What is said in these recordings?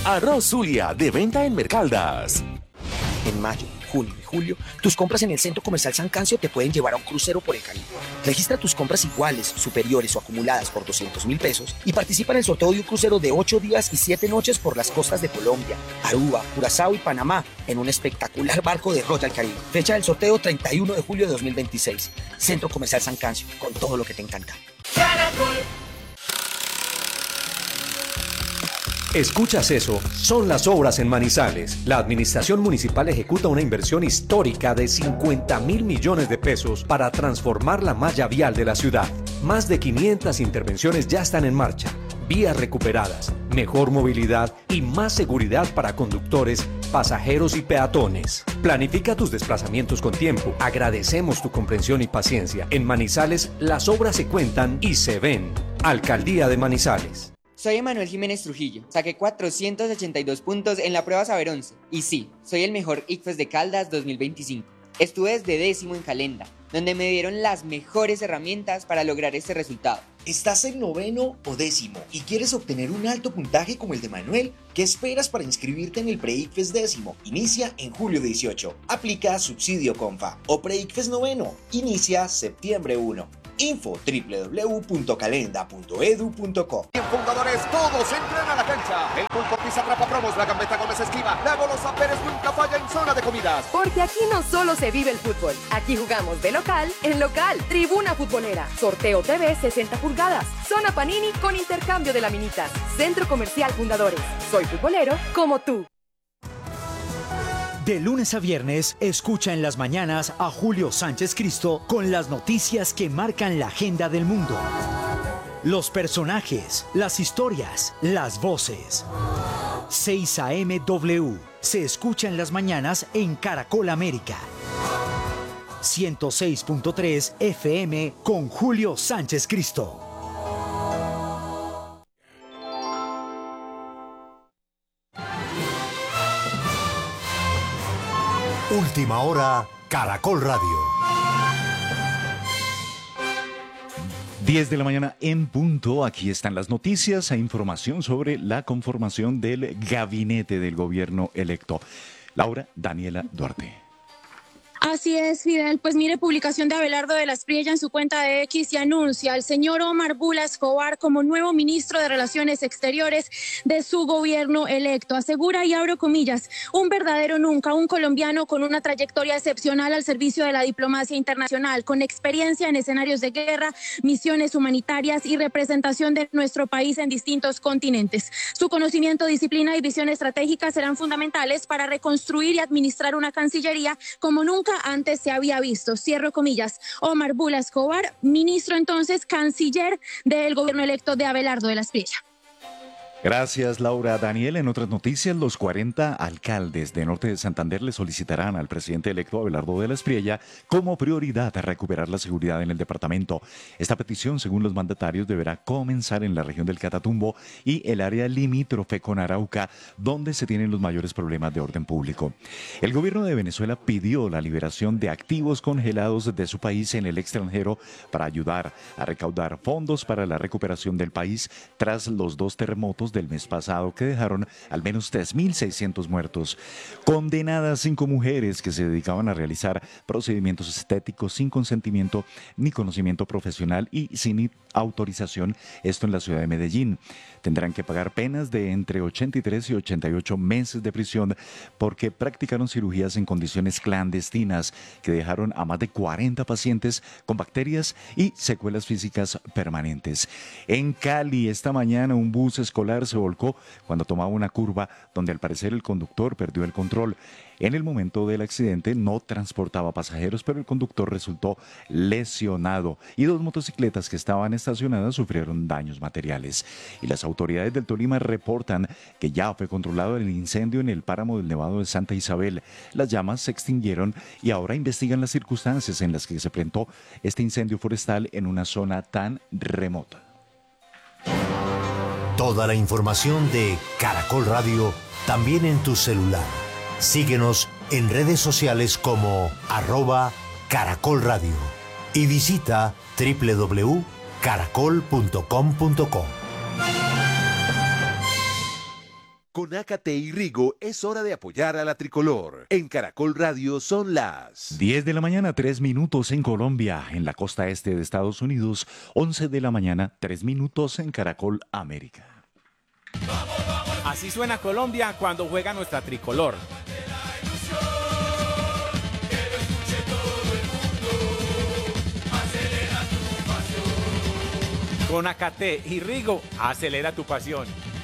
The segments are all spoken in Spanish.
Arroz Zulia, de venta en Mercaldas. En mayo, junio y julio, tus compras en el Centro Comercial San Cancio te pueden llevar a un crucero por el Caribe. Registra tus compras iguales, superiores o acumuladas por 200.000 pesos y participa en el sorteo de un crucero de 8 días y 7 noches por las costas de Colombia, Aruba, Curazao y Panamá en un espectacular barco de Royal Caribe. Fecha del sorteo 31 de julio de 2026. Centro Comercial San Cancio, con todo lo que te encanta. ¿Escuchas eso? Son las obras en Manizales. La administración municipal ejecuta una inversión histórica de 50.000 millones de pesos para transformar la malla vial de la ciudad. Más de 500 intervenciones ya están en marcha. Vías recuperadas, mejor movilidad y más seguridad para conductores, pasajeros y peatones. Planifica tus desplazamientos con tiempo. Agradecemos tu comprensión y paciencia. En Manizales, las obras se cuentan y se ven. Alcaldía de Manizales. Soy Emanuel Jiménez Trujillo, saqué 482 puntos en la prueba Saber 11 y sí, soy el mejor ICFES de Caldas 2025. Estuve desde décimo en Calenda, donde me dieron las mejores herramientas para lograr este resultado. ¿Estás en noveno o décimo y quieres obtener un alto puntaje como el de Manuel? ¿Qué esperas para inscribirte en el Pre-ICFES décimo? Inicia en julio 18. Aplica subsidio Confa o Pre-ICFES noveno. Inicia septiembre 1. Info www.calenda.edu.co. En Fundadores todos entran a la cancha. El pulpo pisa, atrapa promos, la gambeta Gómez esquiva. La Golosa Pérez nunca falla en zona de comidas. Porque aquí no solo se vive el fútbol, aquí jugamos de local en local. Tribuna Futbolera, Sorteo TV 60 pulgadas, Zona Panini con intercambio de laminitas. Centro Comercial Fundadores. Soy futbolero como tú. De lunes a viernes, escucha en las mañanas a Julio Sánchez Cristo con las noticias que marcan la agenda del mundo. Los personajes, las historias, las voces. 6 AM W se escucha en las mañanas en Caracol América. 106.3 FM con Julio Sánchez Cristo. Última hora, Caracol Radio. 10 de la mañana en punto. Aquí están las noticias e información sobre la conformación del gabinete del gobierno electo. Laura Daniela Duarte. Así es, Fidel. Pues mire, publicación de Abelardo de la Espriella en su cuenta de X y anuncia al señor Omar Bula Escobar como nuevo ministro de Relaciones Exteriores de su gobierno electo. Asegura, y abro comillas, un verdadero nunca, un colombiano con una trayectoria excepcional al servicio de la diplomacia internacional, con experiencia en escenarios de guerra, misiones humanitarias y representación de nuestro país en distintos continentes. Su conocimiento, disciplina y visión estratégica serán fundamentales para reconstruir y administrar una cancillería como nunca antes se había visto. Cierro comillas. Omar Bula Escobar, ministro entonces, canciller del gobierno electo de Abelardo de la Espriella. Gracias, Laura. Daniel, en otras noticias, los 40 alcaldes de Norte de Santander le solicitarán al presidente electo Abelardo de la Espriella como prioridad a recuperar la seguridad en el departamento. Esta petición, según los mandatarios, deberá comenzar en la región del Catatumbo y el área limítrofe con Arauca, donde se tienen los mayores problemas de orden público. El gobierno de Venezuela pidió la liberación de activos congelados de su país en el extranjero para ayudar a recaudar fondos para la recuperación del país tras los 2 terremotos del mes pasado que dejaron al menos 3.600 muertos. Condenadas 5 mujeres que se dedicaban a realizar procedimientos estéticos sin consentimiento ni conocimiento profesional y sin autorización, esto en la ciudad de Medellín. Tendrán que pagar penas de entre 83 y 88 meses de prisión porque practicaron cirugías en condiciones clandestinas que dejaron a más de 40 pacientes con bacterias y secuelas físicas permanentes. En Cali, esta mañana, un bus escolar se volcó cuando tomaba una curva donde al parecer el conductor perdió el control. En el momento del accidente no transportaba pasajeros, pero el conductor resultó lesionado y 2 motocicletas que estaban estacionadas sufrieron daños materiales. Y las autoridades del Tolima reportan que ya fue controlado el incendio en el páramo del Nevado de Santa Isabel. Las llamas se extinguieron y ahora investigan las circunstancias en las que se presentó este incendio forestal en una zona tan remota. Toda la información de Caracol Radio también en tu celular. Síguenos en redes sociales como @Caracol Radio y visita www.caracol.com.co. Con Ácate y Rigo es hora de apoyar a la tricolor. En Caracol Radio son las 10 de la mañana, 3 minutos en Colombia, en la costa este de Estados Unidos, 11 de la mañana, 3 minutos en Caracol América. Así suena Colombia cuando juega nuestra tricolor. Con Ácate y Rigo, acelera tu pasión.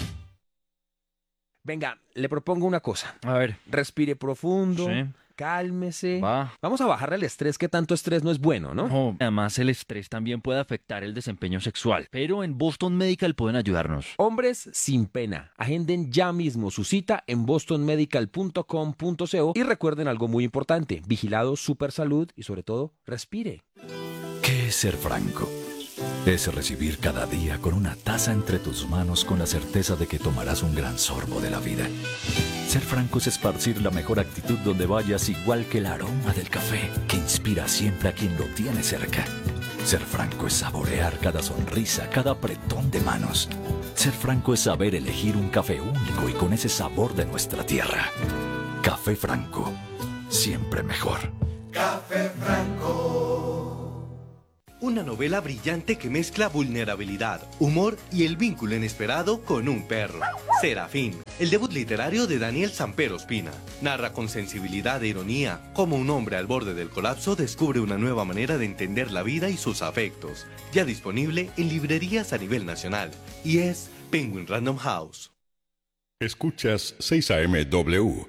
Venga, le propongo una cosa. A ver. Respire profundo, Sí. cálmese. Va. Vamos a bajarle el estrés, que tanto estrés no es bueno, ¿no? Oh, además, el estrés también puede afectar el desempeño sexual. Pero en Boston Medical pueden ayudarnos. Hombres sin pena. Agenden ya mismo su cita en bostonmedical.com.co y recuerden algo muy importante. Vigilado, Supersalud y sobre todo, respire. ¿Qué es ser franco? Es recibir cada día con una taza entre tus manos con la certeza de que tomarás un gran sorbo de la vida. Ser franco es esparcir la mejor actitud donde vayas, igual que el aroma del café que inspira siempre a quien lo tiene cerca. Ser franco es saborear cada sonrisa, cada apretón de manos. Ser franco es saber elegir un café único y con ese sabor de nuestra tierra. Café Franco, siempre mejor. Café Franco. Una novela brillante que mezcla vulnerabilidad, humor y el vínculo inesperado con un perro. Serafín, el debut literario de Daniel Samper Ospina. Narra con sensibilidad e ironía cómo un hombre al borde del colapso descubre una nueva manera de entender la vida y sus afectos. Ya disponible en librerías a nivel nacional. Y es Penguin Random House. Escuchas 6 AM W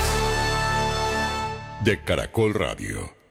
de Caracol Radio.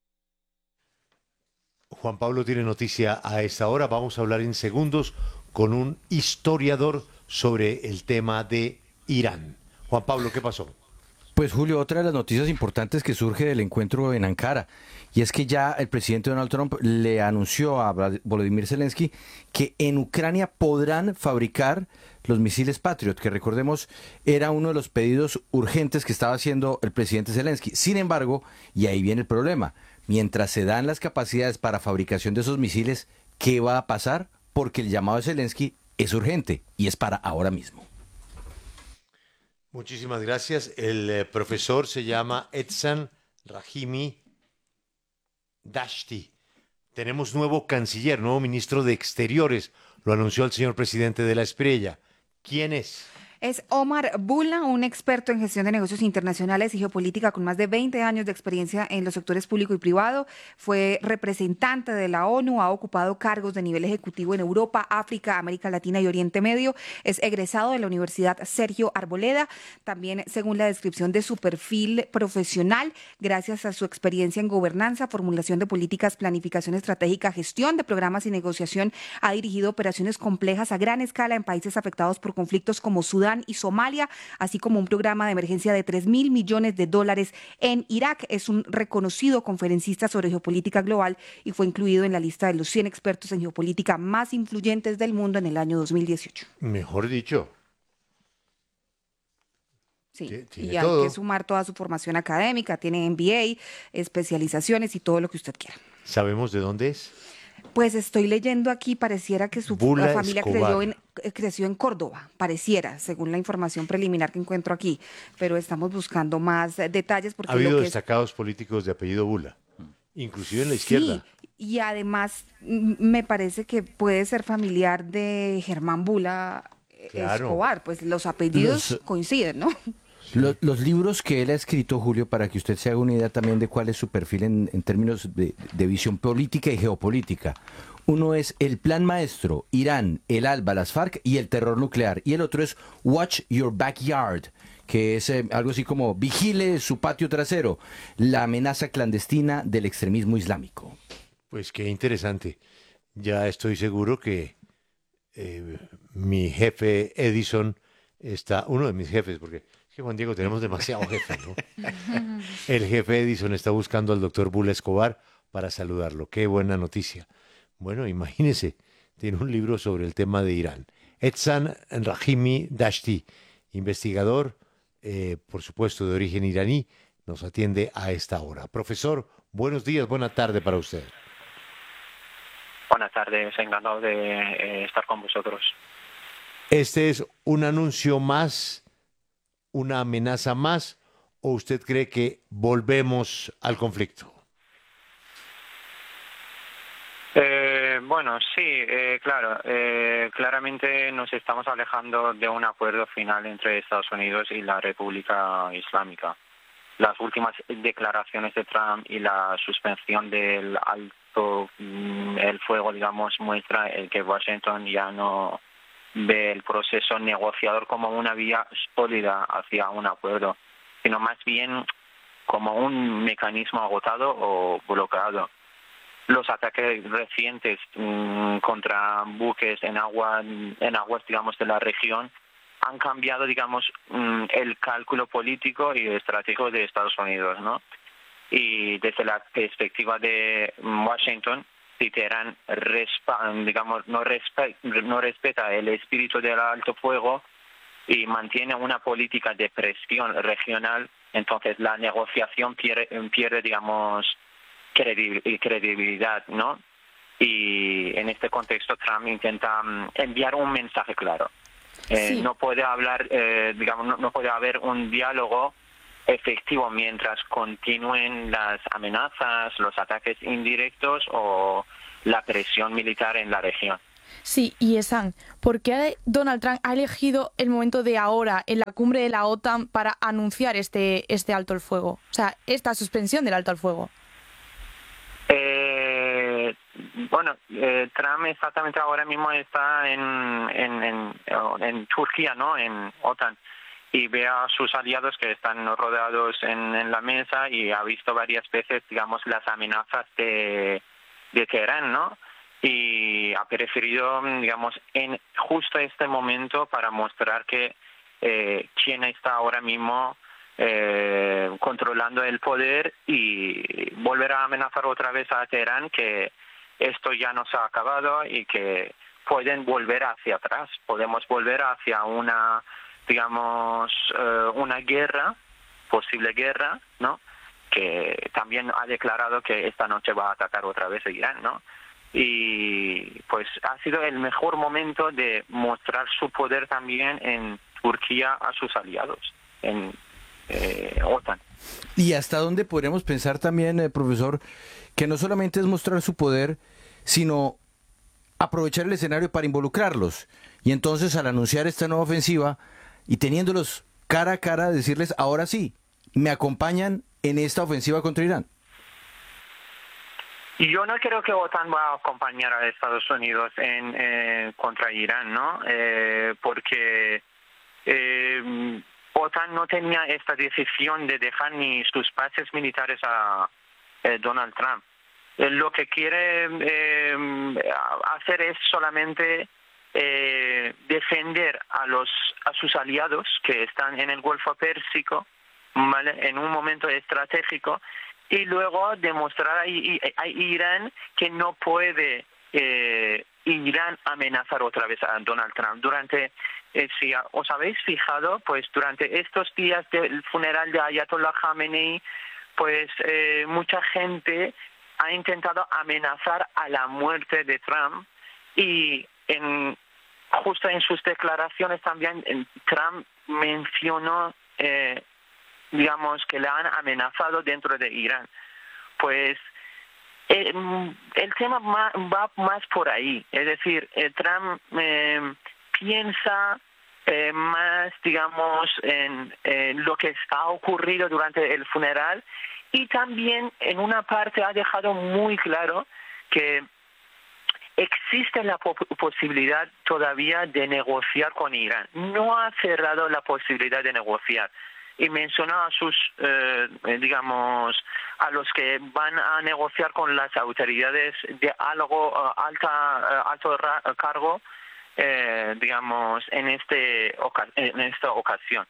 Juan Pablo tiene noticia a esta hora. Vamos a hablar en segundos con un historiador sobre el tema de Irán. Juan Pablo, ¿qué pasó? Pues Julio, otra de las noticias importantes que surge del encuentro en Ankara, y es que ya el presidente Donald Trump le anunció a Volodymyr Zelensky que en Ucrania podrán fabricar los misiles Patriot, que recordemos era uno de los pedidos urgentes que estaba haciendo el presidente Zelensky. Sin embargo, y ahí viene el problema, mientras se dan las capacidades para fabricación de esos misiles, ¿qué va a pasar? Porque el llamado de Zelensky es urgente y es para ahora mismo. Muchísimas gracias. El profesor se llama Ehsan Rahimi Dashti. Tenemos nuevo canciller, nuevo ministro de Exteriores. Lo anunció el señor presidente de la Espriella. ¿Quién es? Es Omar Bula, un experto en gestión de negocios internacionales y geopolítica con más de 20 años de experiencia en los sectores público y privado. Fue representante de la ONU, ha ocupado cargos de nivel ejecutivo en Europa, África, América Latina y Oriente Medio. Es egresado de la Universidad Sergio Arboleda. También, según la descripción de su perfil profesional, gracias a su experiencia en gobernanza, formulación de políticas, planificación estratégica, gestión de programas y negociación, ha dirigido operaciones complejas a gran escala en países afectados por conflictos como Sudán y Somalia, así como un programa de emergencia de $3.000 millones en Irak. Es un reconocido conferencista sobre geopolítica global y fue incluido en la lista de los 100 expertos en geopolítica más influyentes del mundo en el año 2018. Mejor dicho. Sí, Tiene y hay todo. que sumar toda su formación académica, tiene MBA, especializaciones y todo lo que usted quiera. ¿Sabemos de dónde es? Pues estoy leyendo aquí, pareciera que su Bula familia Escobar. creció en Córdoba, pareciera, según la información preliminar que encuentro aquí, pero estamos buscando más detalles porque Ha habido lo que destacados políticos de apellido Bula, inclusive en la izquierda. Sí, y además me parece que puede ser familiar de Germán Bula Claro. Escobar, pues los apellidos coinciden, ¿no? Los libros que él ha escrito, Julio, para que usted se haga una idea también de cuál es su perfil en términos de visión política y geopolítica. Uno es El Plan Maestro, Irán, el ALBA, las FARC y el terror nuclear. Y el otro es Watch Your Backyard, que es algo así como Vigile su patio trasero, la amenaza clandestina del extremismo islámico. Pues qué interesante. Ya estoy seguro que mi jefe Edison está, uno de mis jefes, porque es que Juan Diego tenemos demasiado jefe, ¿no? El jefe Edison está buscando al doctor Bula Escobar para saludarlo. Qué buena noticia. Bueno, imagínese, tiene un libro sobre el tema de Irán. Ehsan Rahimi Dashti, investigador, por supuesto de origen iraní, nos atiende a esta hora. Profesor, buenos días, buena tarde para usted. Buenas tardes, encantado de estar con vosotros. Este es un anuncio más una amenaza más o usted cree que volvemos al conflicto? Bueno, sí, claro. Claramente nos estamos alejando de un acuerdo final entre Estados Unidos y la República Islámica. Las últimas declaraciones de Trump y la suspensión del alto el fuego, digamos, muestra que Washington ya no ve el proceso negociador como una vía sólida hacia un acuerdo, sino más bien como un mecanismo agotado o bloqueado. Los ataques recientes contra buques en aguas, digamos, de la región han cambiado, digamos, el cálculo político y estratégico de Estados Unidos, ¿no? Y desde la perspectiva de Washington, si Teherán, digamos, no respeta el espíritu del alto fuego y mantiene una política de presión regional, entonces la negociación pierde, digamos, credibilidad, ¿no? Y en este contexto Trump intenta enviar un mensaje claro. Sí. No puede hablar, digamos, no puede haber un diálogo efectivo mientras continúen las amenazas, los ataques indirectos o la presión militar en la región. Sí, y Esan, ¿por qué Donald Trump ha elegido el momento de ahora, en la cumbre de la OTAN, para anunciar este alto al fuego? O sea, esta suspensión del alto al fuego. Bueno, Trump exactamente ahora mismo está en Turquía, ¿no? En OTAN, y ve a sus aliados que están rodeados en la mesa y ha visto varias veces, digamos, las amenazas de Teherán, ¿no? Y ha preferido, digamos, en justo este momento para mostrar que China está ahora mismo controlando el poder y volver a amenazar otra vez a Teherán que esto ya no se ha acabado y que pueden volver hacia atrás. Podemos volver hacia una, digamos, una guerra, posible guerra, ¿no? Que también ha declarado que esta noche va a atacar otra vez a Irán, ¿no? Y pues ha sido el mejor momento de mostrar su poder también en Turquía a sus aliados, en OTAN. ¿Y hasta dónde podríamos pensar también, profesor, que no solamente es mostrar su poder, sino aprovechar el escenario para involucrarlos? Y entonces, al anunciar esta nueva ofensiva y teniéndolos cara a cara, decirles, ahora sí, me acompañan en esta ofensiva contra Irán. Yo no creo que OTAN va a acompañar a Estados Unidos contra Irán, ¿no? Porque OTAN no tenía esta decisión de dejar ni sus bases militares a Donald Trump. Lo que quiere hacer es solamente defender a sus aliados que están en el Golfo Pérsico, ¿vale? En un momento estratégico, y luego demostrar a Irán que no puede Irán amenazar otra vez a Donald Trump. Si os habéis fijado, pues durante estos días del funeral de Ayatollah Khamenei, pues mucha gente ha intentado amenazar a la muerte de Trump, y justo en sus declaraciones también Trump mencionó digamos que le han amenazado dentro de Irán. Pues el tema va más por ahí, es decir, Trump piensa más, digamos, en lo que ha ocurrido durante el funeral, y también en una parte ha dejado muy claro que existe la posibilidad todavía de negociar con Irán. No ha cerrado la posibilidad de negociar. Y mencionó a sus, digamos, a los que van a negociar con las autoridades de alto cargo, digamos, en esta ocasión.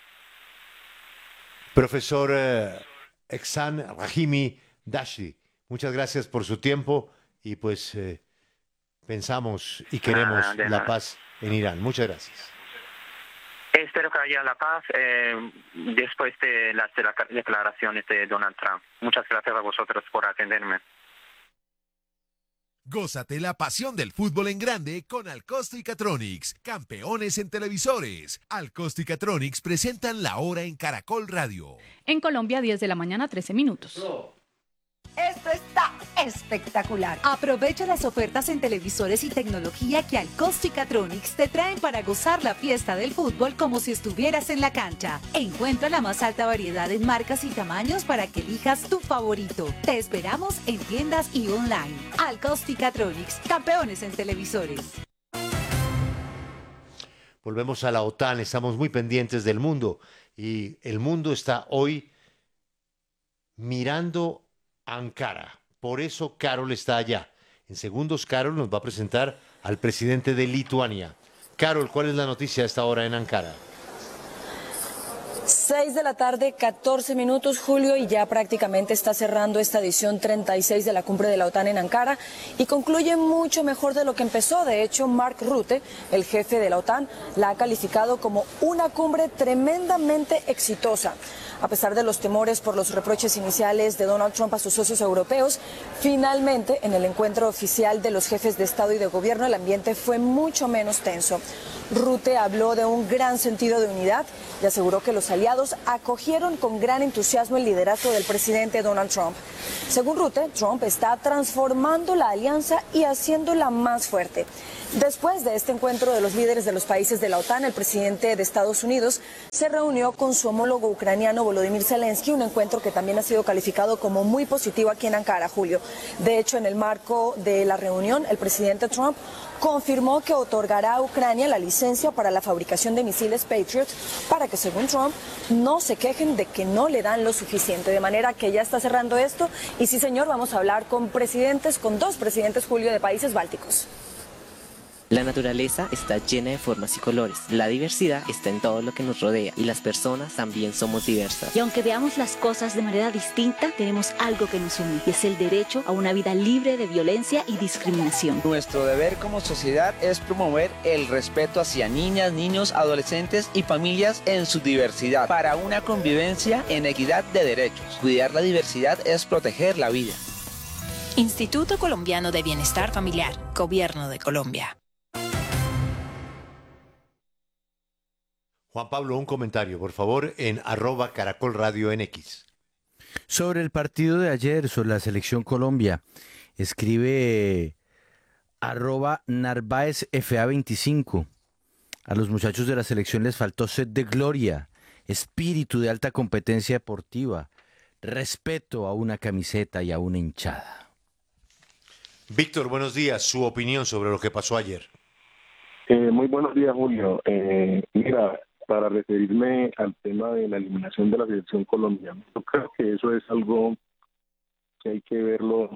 Profesor Ehsan Rahimi Dashty, muchas gracias por su tiempo y pues pensamos y queremos la paz en Irán. Muchas gracias. Espero que haya la paz después de las declaraciones de Donald Trump. Muchas gracias a vosotros por atenderme. Gózate la pasión del fútbol en grande con Alcosto y Catronics, campeones en televisores. Alcosto y Catronics presentan La Hora en Caracol Radio. En Colombia, 10 de la mañana, 13 minutos. Esto está espectacular. Aprovecha las ofertas en televisores y tecnología que Alcosto y Catronics te traen para gozar la fiesta del fútbol como si estuvieras en la cancha. Encuentra la más alta variedad en marcas y tamaños para que elijas tu favorito. Te esperamos en tiendas y online. Alcosto y Catronics, campeones en televisores. Volvemos a la OTAN, estamos muy pendientes del mundo y el mundo está hoy mirando Ankara. Por eso Carol está allá. En segundos, Carol nos va a presentar al presidente de Lituania. Carol, ¿cuál es la noticia a esta hora en Ankara? 6 de la tarde, 14 minutos, Julio, y ya prácticamente está cerrando esta edición 36 de la cumbre de la OTAN en Ankara y concluye mucho mejor de lo que empezó. De hecho, Mark Rutte, el jefe de la OTAN, la ha calificado como una cumbre tremendamente exitosa. A pesar de los temores por los reproches iniciales de Donald Trump a sus socios europeos, finalmente, en el encuentro oficial de los jefes de Estado y de Gobierno, el ambiente fue mucho menos tenso. Rutte habló de un gran sentido de unidad y aseguró que los aliados acogieron con gran entusiasmo el liderazgo del presidente Donald Trump. Según Rutte, Trump está transformando la alianza y haciéndola más fuerte. Después de este encuentro de los líderes de los países de la OTAN, el presidente de Estados Unidos se reunió con su homólogo ucraniano Volodymyr Zelensky, un encuentro que también ha sido calificado como muy positivo aquí en Ankara, Julio. De hecho, en el marco de la reunión, el presidente Trump confirmó que otorgará a Ucrania la licencia para la fabricación de misiles Patriot para que, según Trump, no se quejen de que no le dan lo suficiente. De manera que ya está cerrando esto y sí, señor, vamos a hablar con dos presidentes, Julio, de países bálticos. La naturaleza está llena de formas y colores. La diversidad está en todo lo que nos rodea y las personas también somos diversas. Y aunque veamos las cosas de manera distinta, tenemos algo que nos une y es el derecho a una vida libre de violencia y discriminación. Nuestro deber como sociedad es promover el respeto hacia niñas, niños, adolescentes y familias en su diversidad para una convivencia en equidad de derechos. Cuidar la diversidad es proteger la vida. Instituto Colombiano de Bienestar Familiar, Gobierno de Colombia. Juan Pablo, un comentario, por favor, en @Caracol Radio en X. Sobre el partido de ayer, sobre la selección Colombia, escribe @NarváezFA25. A los muchachos de la selección les faltó sed de gloria, espíritu de alta competencia deportiva, respeto a una camiseta y a una hinchada. Víctor, buenos días. Su opinión sobre lo que pasó ayer. Muy buenos días, Julio. Mira, para referirme al tema de la eliminación de la selección colombiana, yo creo que eso es algo que hay que verlo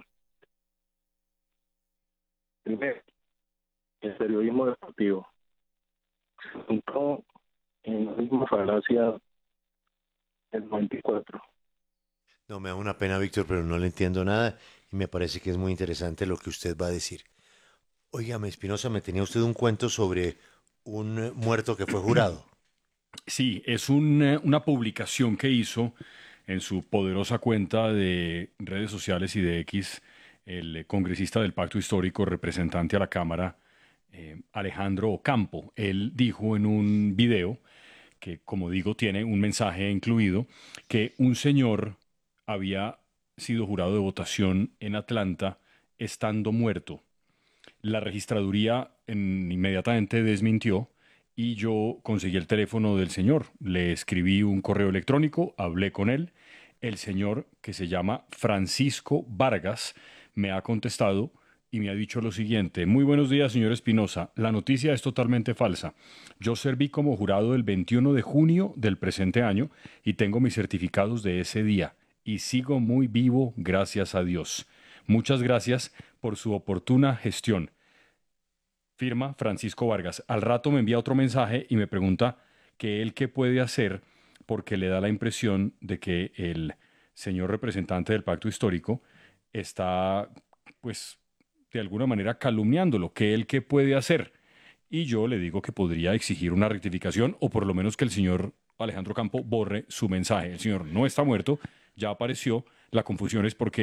primero. El periodismo deportivo se juntó en la misma falacia del 94. No, me da una pena, Víctor, pero no le entiendo nada y me parece que es muy interesante lo que usted va a decir. Óigame, Espinosa, me tenía usted un cuento sobre un muerto que fue jurado. Sí, es una publicación que hizo en su poderosa cuenta de redes sociales y de X el congresista del Pacto Histórico, representante a la Cámara, Alejandro Ocampo. Él dijo en un video, que como digo tiene un mensaje incluido, que un señor había sido jurado de votación en Atlanta estando muerto. La registraduría inmediatamente desmintió y yo conseguí el teléfono del señor. Le escribí un correo electrónico, hablé con él. El señor, que se llama Francisco Vargas, me ha contestado y me ha dicho lo siguiente: muy buenos días, señor Espinosa. La noticia es totalmente falsa. Yo serví como jurado el 21 de junio del presente año y tengo mis certificados de ese día y sigo muy vivo, gracias a Dios. Muchas gracias por su oportuna gestión. Firma Francisco Vargas. Al rato me envía otro mensaje y me pregunta que él qué puede hacer porque le da la impresión de que el señor representante del Pacto Histórico está, pues, de alguna manera calumniándolo, que él qué puede hacer. Y yo le digo que podría exigir una rectificación o por lo menos que el señor Alejandro Ocampo borre su mensaje. El señor no está muerto, ya apareció. La confusión es porque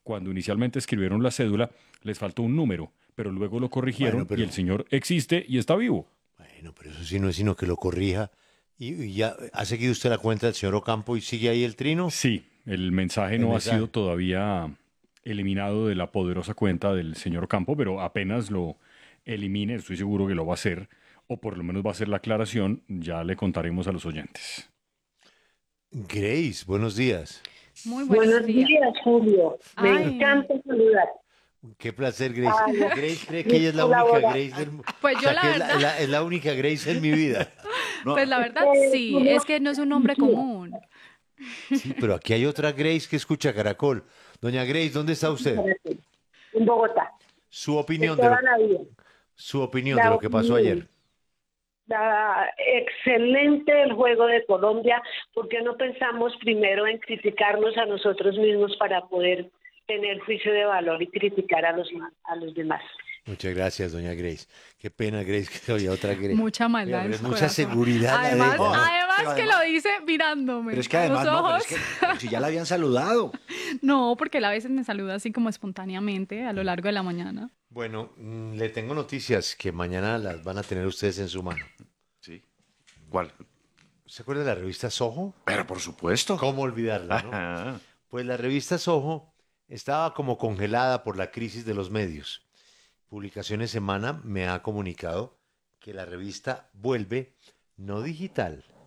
cuando inicialmente escribieron la cédula, les faltó un número, pero luego lo corrigieron y el señor existe y está vivo. Bueno, pero eso sí no es sino que lo corrija. ¿Y ya ha seguido usted la cuenta del señor Ocampo y sigue ahí el trino? Sí, el mensaje no ha sido todavía eliminado de la poderosa cuenta del señor Ocampo, pero apenas lo elimine, estoy seguro que lo va a hacer, o por lo menos va a hacer la aclaración, ya le contaremos a los oyentes. Grace, buenos días. Muy buenos días, Julio. Me encanta saludar. Qué placer, Grace. Ay, Grace cree que ella es la única Grace del mundo. Pues yo la verdad... Es la única Grace en mi vida. No. Pues la verdad sí, es que no es un nombre común. Sí, pero aquí hay otra Grace que escucha Caracol. Doña Grace, ¿dónde está usted? En Bogotá. Su opinión de lo que pasó ayer. Excelente el juego de Colombia. ¿Por qué no pensamos primero en criticarnos a nosotros mismos para poder tener juicio de valor y criticar a los demás? Muchas gracias, doña Grace. Qué pena, Grace, que había otra Grace. Mucha maldad. Mucha seguridad. Además que lo dice mirándome. Pero es que además, pero si ya la habían saludado. No, porque él a veces me saluda así como espontáneamente a lo largo de la mañana. Bueno, le tengo noticias que mañana las van a tener ustedes en su mano. Sí. ¿Cuál? ¿Se acuerda de la revista Soho? Pero por supuesto. ¿Cómo olvidarla, no? Pues la revista Soho estaba como congelada por la crisis de los medios. Publicaciones Semana me ha comunicado que la revista vuelve, no digital,